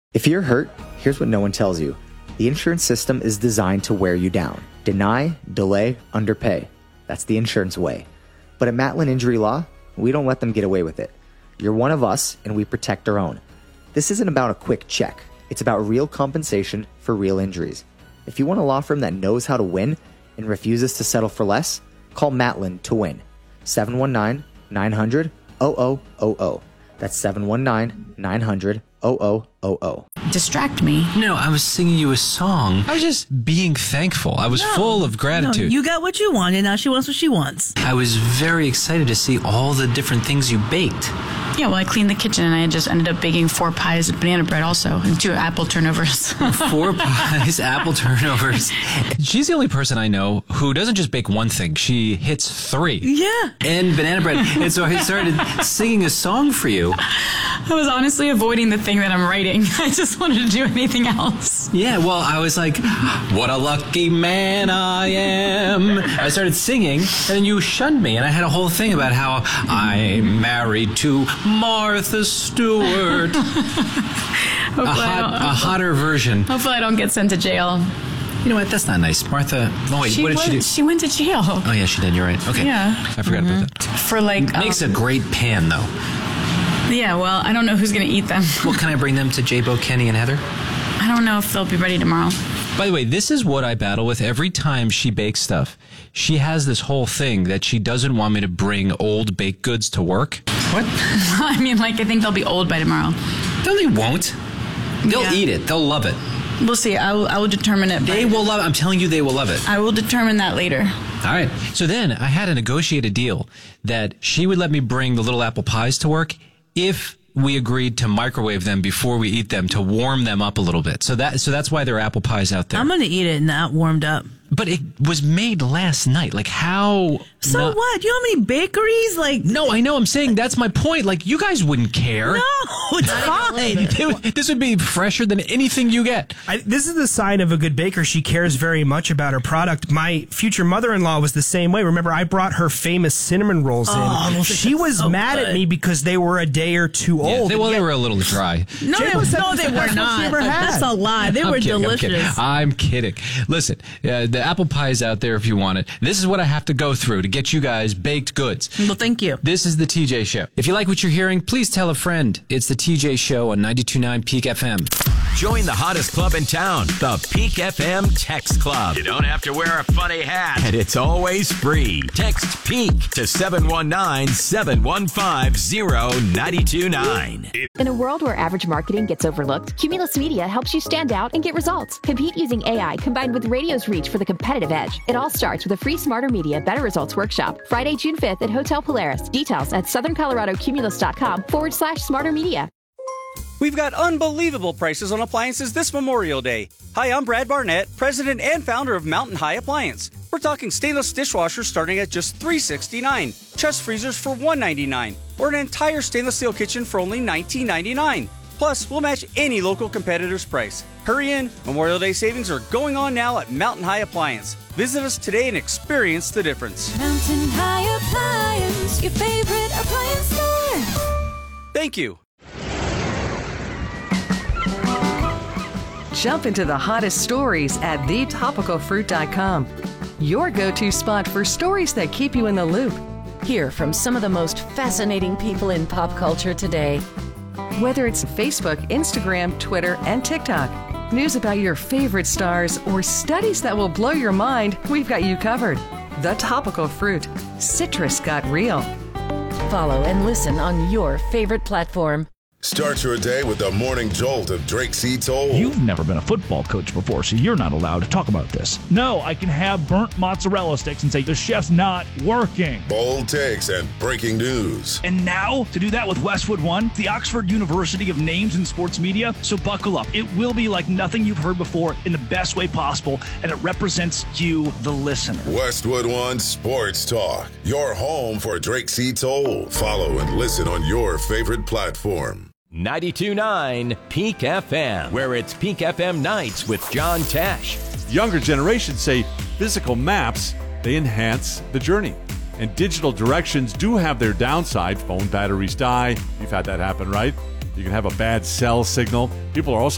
If you're hurt, here's what no one tells you. The insurance system is designed to wear you down. Deny, delay, underpay. That's the insurance way. But at Matlin Injury Law, we don't let them get away with it. You're one of us, and we protect our own. This isn't about a quick check. It's about real compensation for real injuries. If you want a law firm that knows how to win and refuses to settle for less, call Matlin to win. 719-900-0000. That's 719-900-0000. Distract me. No, I was singing you a song. I was just being thankful. I was full of gratitude. No, you got what you wanted. Now she wants what she wants. I was very excited to see all the different things you baked. Yeah, well, I cleaned the kitchen and I just ended up baking 4 pies of banana bread also and 2 apple turnovers. 4 pies, apple turnovers. She's the only person I know who doesn't just bake one thing. She hits 3. Yeah. And banana bread. And so I started singing a song for you. I was honestly avoiding the thing that I'm writing. I just wanted to do anything else. Yeah, well, I was like, what a lucky man I am. I started singing, and then you shunned me, and I had a whole thing about how I'm married to Martha Stewart. A hotter version. Hopefully I don't get sent to jail. You know what? That's not nice. Martha, oh wait, what did she do? She went to jail. Oh yeah, she did. You're right. Okay. Yeah. I forgot about that. For like... Makes a great pan, though. Yeah, well, I don't know who's going to eat them. Well, can I bring them to J-Bo, Kenny, and Heather? I don't know if they'll be ready tomorrow. By the way, this is what I battle with every time she bakes stuff. She has this whole thing that she doesn't want me to bring old baked goods to work. What? I mean, like, I think they'll be old by tomorrow. No, they won't. They'll eat it. They'll love it. We'll see. I will determine it. They will love it. I'm telling you, they will love it. I will determine that later. All right. So then I had a negotiated deal that she would let me bring the little apple pies to work if we agreed to microwave them before we eat them to warm them up a little bit. So that's why there are apple pies out there. I'm going to eat it not warmed up. But it was made last night. Like, how... So what? You know how many bakeries? Like... No, I know. I'm saying that's my point. Like, you guys wouldn't care. No, it's fine. This would be fresher than anything you get. This is the sign of a good baker. She cares very much about her product. My future mother-in-law was the same way. Remember, I brought her famous cinnamon rolls in. She was mad at me because they were a day or two old. They were a little dry. No, they were not. That's a lie. They were delicious. I'm kidding. Listen, the apple pie is out there if you want it. This is what I have to go through to get you guys baked goods. Well, thank you. This is the TJ Show. If you like what you're hearing, please tell a friend. It's the TJ Show on 92.9 Peak FM. Join the hottest club in town, the Peak FM Text Club. You don't have to wear a funny hat, and it's always free. Text PEAK to 719-715-0929. In a world where average marketing gets overlooked, Cumulus Media helps you stand out and get results. Compete using AI combined with radio's reach for the competitive edge. It all starts with a free Smarter Media Better Results workshop, Friday, June 5th at Hotel Polaris. Details at southerncoloradocumulus.com/Smarter Media. We've got unbelievable prices on appliances this Memorial Day. Hi, I'm Brad Barnett, president and founder of Mountain High Appliance. We're talking stainless dishwashers starting at just $369, chest freezers for $199, or an entire stainless steel kitchen for only $19.99. Plus, we'll match any local competitor's price. Hurry in, Memorial Day savings are going on now at Mountain High Appliance. Visit us today and experience the difference. Mountain High Appliance, your favorite appliance store. Thank you. Jump into the hottest stories at thetopicalfruit.com. Your go-to spot for stories that keep you in the loop. Hear from some of the most fascinating people in pop culture today. Whether it's Facebook, Instagram, Twitter, and TikTok, news about your favorite stars, or studies that will blow your mind, we've got you covered. The Topical Fruit. Citrus got real. Follow and listen on your favorite platform. Start your day with the morning jolt of Drake C. Toll. You've never been a football coach before, so you're not allowed to talk about this. No, I can have burnt mozzarella sticks and say the chef's not working. Bold takes and breaking news. And now, to do that with Westwood One, the Oxford University of Names in Sports Media. So buckle up. It will be like nothing you've heard before in the best way possible, and it represents you, the listener. Westwood One Sports Talk, your home for Drake C. Toll. Follow and listen on your favorite platform. 92.9 Peak FM, where it's Peak FM Nights with John Tesh. Younger generations say physical maps, they enhance the journey. And digital directions do have their downside. Phone batteries die. You've had that happen, right? You can have a bad cell signal. People are also